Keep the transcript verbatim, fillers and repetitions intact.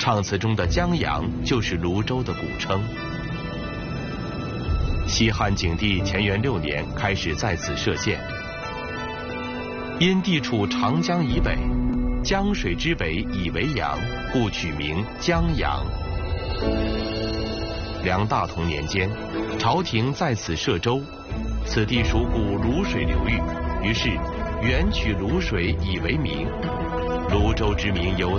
唱词中的江阳就是泸州的古称。西汉景帝乾元六年开始在此设县，因地处长江以北，江水之北以为阳，故取名江阳。梁大同年间，朝廷在此设州，此地属古泸水流域，于是原取泸水以为名。泸州之名由